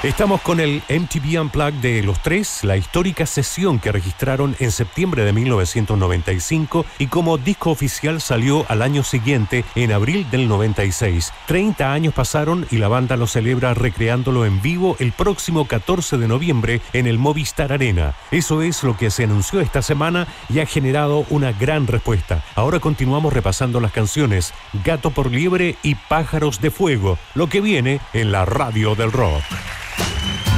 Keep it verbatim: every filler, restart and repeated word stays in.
Estamos con el M T V Unplugged de Los Tres, la histórica sesión que registraron en septiembre de mil novecientos noventa y cinco y como disco oficial salió al año siguiente, en abril del noventa y seis. treinta años pasaron y la banda lo celebra recreándolo en vivo el próximo catorce de noviembre en el Movistar Arena. Eso es lo que se anunció esta semana y ha generado una gran respuesta. Ahora continuamos repasando las canciones Gato por Liebre y Pájaros de Fuego, lo que viene en la radio del rock.